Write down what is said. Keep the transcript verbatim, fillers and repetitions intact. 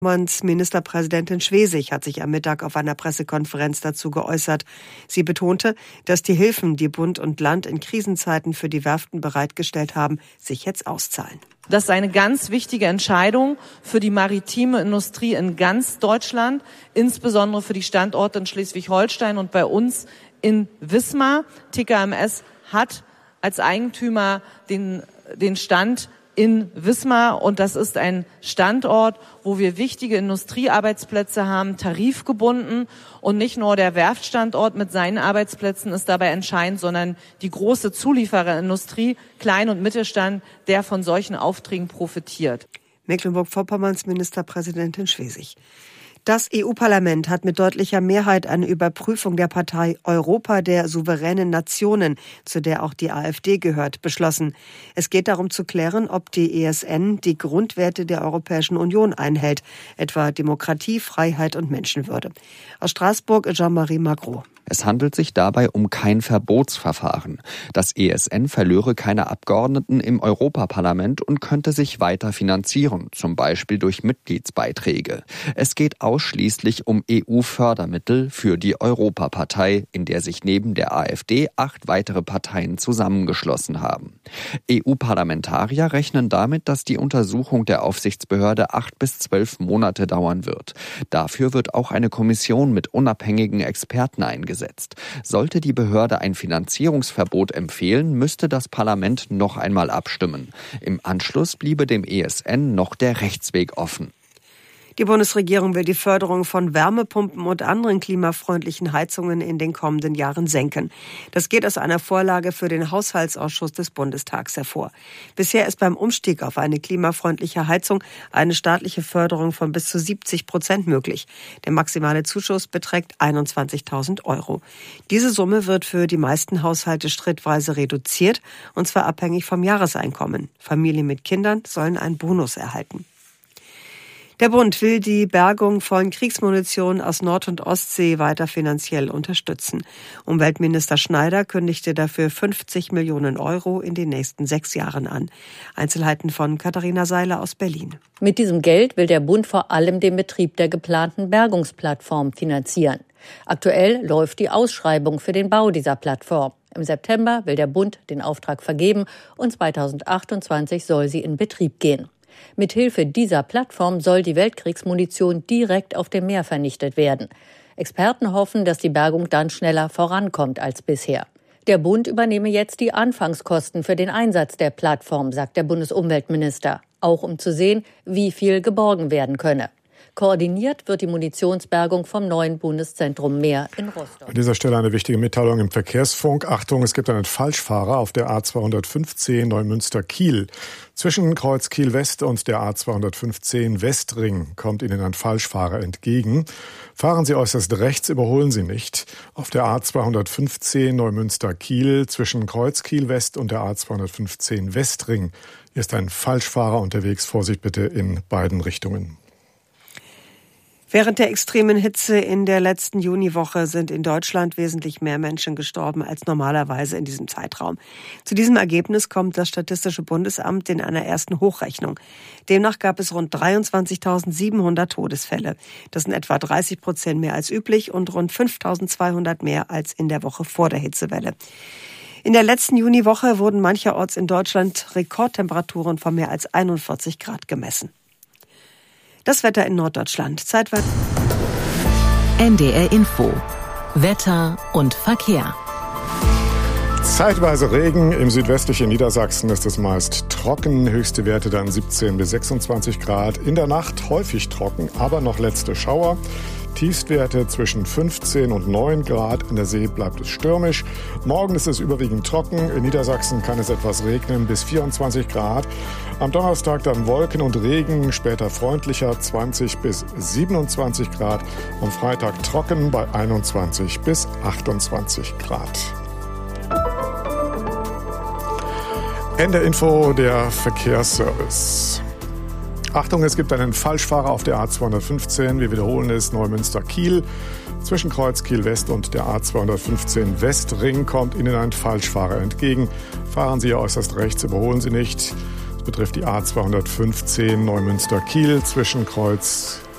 Ministerpräsidentin Schwesig hat sich am Mittag auf einer Pressekonferenz dazu geäußert. Sie betonte, dass die Hilfen, die Bund und Land in Krisenzeiten für die Werften bereitgestellt haben, sich jetzt auszahlen. Das ist eine ganz wichtige Entscheidung für die maritime Industrie in ganz Deutschland, insbesondere für die Standorte in Schleswig-Holstein und bei uns in Wismar. T K M S hat als Eigentümer den, den Stand in Wismar und das ist ein Standort, wo wir wichtige Industriearbeitsplätze haben, tarifgebunden, und nicht nur der Werftstandort mit seinen Arbeitsplätzen ist dabei entscheidend, sondern die große Zuliefererindustrie, Klein- und Mittelstand, der von solchen Aufträgen profitiert. Mecklenburg-Vorpommerns Ministerpräsidentin Schwesig. Das E U-Parlament hat mit deutlicher Mehrheit eine Überprüfung der Partei Europa der souveränen Nationen, zu der auch die AfD gehört, beschlossen. Es geht darum zu klären, ob die E S N die Grundwerte der Europäischen Union einhält, etwa Demokratie, Freiheit und Menschenwürde. Aus Straßburg Jean-Marie Magro. Es handelt sich dabei um kein Verbotsverfahren. Das E S N verlöre keine Abgeordneten im Europaparlament und könnte sich weiter finanzieren, zum Beispiel durch Mitgliedsbeiträge. Es geht ausschließlich um E U-Fördermittel für die Europapartei, in der sich neben der AfD acht weitere Parteien zusammengeschlossen haben. E U-Parlamentarier rechnen damit, dass die Untersuchung der Aufsichtsbehörde acht bis zwölf Monate dauern wird. Dafür wird auch eine Kommission mit unabhängigen Experten eingesetzt. Sollte die Behörde ein Finanzierungsverbot empfehlen, müsste das Parlament noch einmal abstimmen. Im Anschluss bliebe dem E S N noch der Rechtsweg offen. Die Bundesregierung will die Förderung von Wärmepumpen und anderen klimafreundlichen Heizungen in den kommenden Jahren senken. Das geht aus einer Vorlage für den Haushaltsausschuss des Bundestags hervor. Bisher ist beim Umstieg auf eine klimafreundliche Heizung eine staatliche Förderung von bis zu siebzig Prozent möglich. Der maximale Zuschuss beträgt einundzwanzigtausend Euro. Diese Summe wird für die meisten Haushalte schrittweise reduziert, und zwar abhängig vom Jahreseinkommen. Familien mit Kindern sollen einen Bonus erhalten. Der Bund will die Bergung von Kriegsmunition aus Nord- und Ostsee weiter finanziell unterstützen. Umweltminister Schneider kündigte dafür fünfzig Millionen Euro in den nächsten sechs Jahren an. Einzelheiten von Katharina Seiler aus Berlin. Mit diesem Geld will der Bund vor allem den Betrieb der geplanten Bergungsplattform finanzieren. Aktuell läuft die Ausschreibung für den Bau dieser Plattform. Im September will der Bund den Auftrag vergeben und zweitausendachtundzwanzig soll sie in Betrieb gehen. Mithilfe dieser Plattform soll die Weltkriegsmunition direkt auf dem Meer vernichtet werden. Experten hoffen, dass die Bergung dann schneller vorankommt als bisher. Der Bund übernehme jetzt die Anfangskosten für den Einsatz der Plattform, sagt der Bundesumweltminister, auch um zu sehen, wie viel geborgen werden könne. Koordiniert wird die Munitionsbergung vom neuen Bundeszentrum Meer in Rostock. An dieser Stelle eine wichtige Mitteilung im Verkehrsfunk. Achtung, es gibt einen Falschfahrer auf der A zweihundertfünfzehn Neumünster-Kiel. Zwischen Kreuz Kiel-West und der A zweihundertfünfzehn Westring kommt Ihnen ein Falschfahrer entgegen. Fahren Sie äußerst rechts, überholen Sie nicht. Auf der A zweihunderfünfzehn Neumünster-Kiel zwischen Kreuz Kiel-West und der A zweihunderfünfzehn Westring ist ein Falschfahrer unterwegs. Vorsicht bitte in beiden Richtungen. Während der extremen Hitze in der letzten Juniwoche sind in Deutschland wesentlich mehr Menschen gestorben als normalerweise in diesem Zeitraum. Zu diesem Ergebnis kommt das Statistische Bundesamt in einer ersten Hochrechnung. Demnach gab es rund dreiundzwanzigtausendsiebenhundert Todesfälle. Das sind etwa dreißig Prozent mehr als üblich und rund fünftausendzweihundert mehr als in der Woche vor der Hitzewelle. In der letzten Juniwoche wurden mancherorts in Deutschland Rekordtemperaturen von mehr als einundvierzig Grad gemessen. Das Wetter in Norddeutschland. Zeitweise N D R Info. Wetter und Verkehr. Zeitweise Regen. Im südwestlichen Niedersachsen ist es meist trocken. Höchste Werte dann siebzehn bis sechsundzwanzig Grad. In der Nacht häufig trocken, aber noch letzte Schauer. Tiefstwerte zwischen fünfzehn und neun Grad. An der See bleibt es stürmisch. Morgen ist es überwiegend trocken. In Niedersachsen kann es etwas regnen bis vierundzwanzig Grad. Am Donnerstag dann Wolken und Regen, später freundlicher zwanzig bis siebenundzwanzig Grad. Am Freitag trocken bei einundzwanzig bis achtundzwanzig Grad. Ende Info, der Verkehrsservice. Achtung, es gibt einen Falschfahrer auf der A zweihundertfünfzehn. Wir wiederholen es, Neumünster-Kiel. Zwischen Kreuz Kiel-West und der A zweihundertfünfzehn Westring kommt Ihnen ein Falschfahrer entgegen. Fahren Sie äußerst rechts, überholen Sie nicht. Das betrifft die A zweihundertfünfzehn Neumünster-Kiel zwischen Kreuz